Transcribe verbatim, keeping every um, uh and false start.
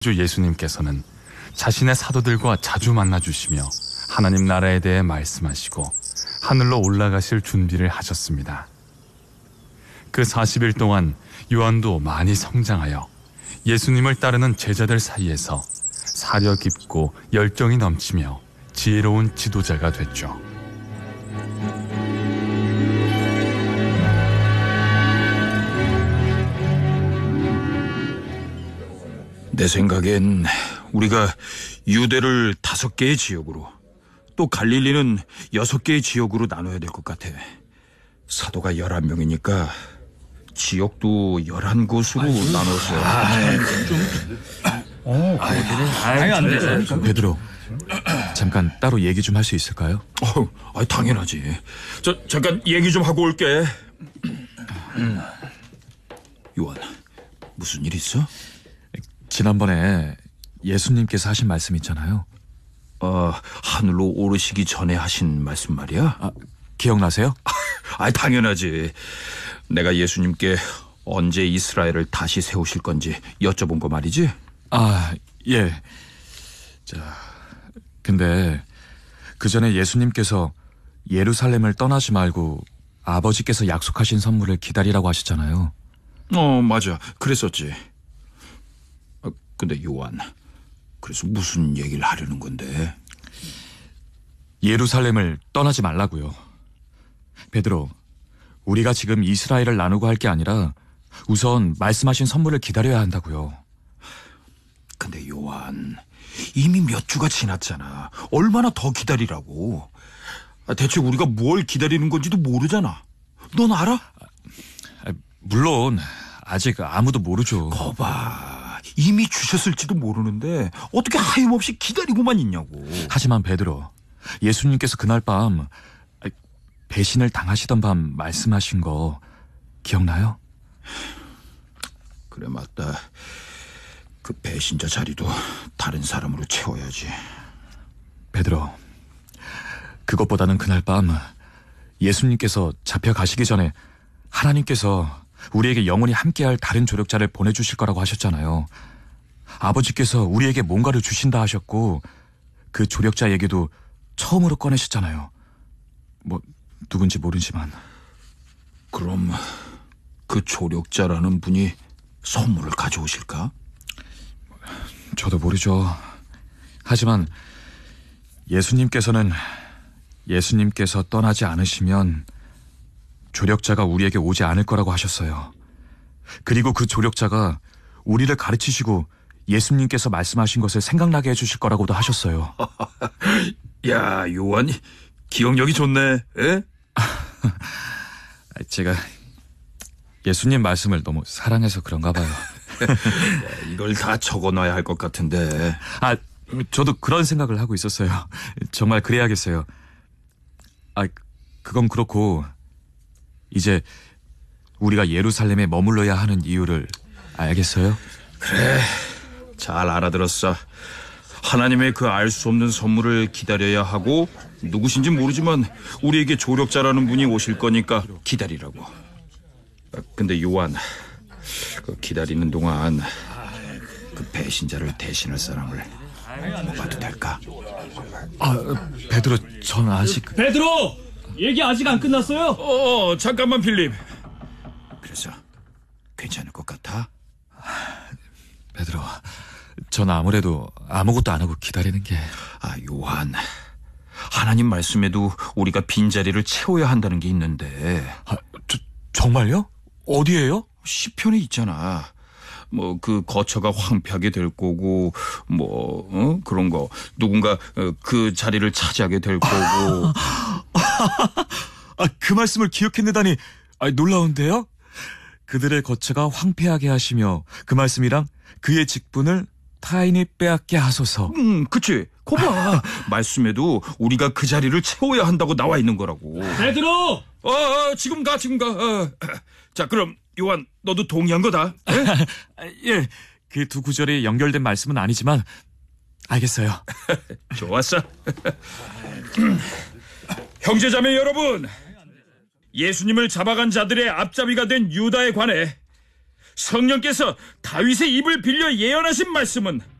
주 예수님께서는 자신의 사도들과 자주 만나주시며 하나님 나라에 대해 말씀하시고 하늘로 올라가실 준비를 하셨습니다. 그 사십 일 동안 요한도 많이 성장하여 예수님을 따르는 제자들 사이에서 사려 깊고 열정이 넘치며 지혜로운 지도자가 됐죠. 내 생각엔 우리가 유대를 다섯 개의 지역으로, 또 갈릴리는 여섯 개의 지역으로 나눠야 될 것 같아. 사도가 열한 명이니까 지역도 열한 곳으로 나눠서. 아, 좀. 어, 아니, 안 돼. 베드로, 잠깐 따로 얘기 좀 할 수 있을까요? 어, 아, 당연하지. 저 잠깐 얘기 좀 하고 올게. 요한, 무슨 일 있어? 지난번에 예수님께서 하신 말씀 있잖아요. 어, 하늘로 오르시기 전에 하신 말씀 말이야? 아, 기억나세요? 아, 당연하지. 내가 예수님께 언제 이스라엘을 다시 세우실 건지 여쭤본 거 말이지? 아, 예. 자, 근데 그 전에 예수님께서 예루살렘을 떠나지 말고 아버지께서 약속하신 선물을 기다리라고 하셨잖아요. 어, 맞아. 그랬었지. 아, 근데 요한, 그래서 무슨 얘기를 하려는 건데? 예루살렘을 떠나지 말라고요. 베드로, 우리가 지금 이스라엘을 나누고 할 게 아니라 우선 말씀하신 선물을 기다려야 한다고요. 근데 요한, 이미 몇 주가 지났잖아. 얼마나 더 기다리라고. 아, 대체 우리가 뭘 기다리는 건지도 모르잖아. 넌 알아? 아, 물론 아직 아무도 모르죠. 거봐, 이미 주셨을지도 모르는데 어떻게 하염없이 기다리고만 있냐고. 하지만 베드로, 예수님께서 그날 밤 배신을 당하시던 밤 말씀하신 거 기억나요? 그래, 맞다. 그 배신자 자리도 다른 사람으로 채워야지. 베드로, 그것보다는 그날 밤 예수님께서 잡혀가시기 전에 하나님께서 우리에게 영원히 함께할 다른 조력자를 보내주실 거라고 하셨잖아요. 아버지께서 우리에게 뭔가를 주신다 하셨고 그 조력자 얘기도 처음으로 꺼내셨잖아요. 뭐 누군지 모르지만. 그럼 그 조력자라는 분이 선물을 가져오실까? 저도 모르죠. 하지만 예수님께서는 예수님께서 떠나지 않으시면 조력자가 우리에게 오지 않을 거라고 하셨어요. 그리고 그 조력자가 우리를 가르치시고 예수님께서 말씀하신 것을 생각나게 해주실 거라고도 하셨어요. 야, 요한이 기억력이 좋네. 에? 제가 예수님 말씀을 너무 사랑해서 그런가 봐요. 이걸 다 적어놔야 할 것 같은데. 아, 저도 그런 생각을 하고 있었어요. 정말 그래야겠어요. 아, 그건 그렇고 이제 우리가 예루살렘에 머물러야 하는 이유를 알겠어요? 그래, 잘 알아들었어. 하나님의 그 알 수 없는 선물을 기다려야 하고, 누구신지 모르지만 우리에게 조력자라는 분이 오실 거니까 기다리라고. 아, 근데 요한, 그 기다리는 동안 그 배신자를 대신할 사람을 뽑아도 될까? 아, 베드로, 전 아직... 베드로! 얘기 아직 안 끝났어요? 어, 잠깐만, 필립. 그래서 괜찮을 것 같아? 베드로, 전 아무래도 아무것도 안 하고 기다리는 게... 아, 요한, 하나님 말씀에도 우리가 빈자리를 채워야 한다는 게 있는데. 아, 저, 정말요? 어디에요? 시편에 있잖아. 뭐 그 거처가 황폐하게 될 거고, 뭐 어? 그런 거. 누군가 어, 그 자리를 차지하게 될 거고. 아, 그 말씀을 기억해내다니 아, 놀라운데요? 그들의 거처가 황폐하게 하시며 그 말씀이랑 그의 직분을 타인이 빼앗게 하소서. 음, 그치. 거봐. 말씀에도 우리가 그 자리를 채워야 한다고 나와 있는 거라고. 베드로! 어, 어 지금 가, 지금 가. 어. 자, 그럼 요한, 너도 동의한 거다. 예, 그 두 구절이 연결된 말씀은 아니지만 알겠어요. 좋았어. 형제자매 여러분, 예수님을 잡아간 자들의 앞잡이가 된 유다에 관해 성령께서 다윗의 입을 빌려 예언하신 말씀은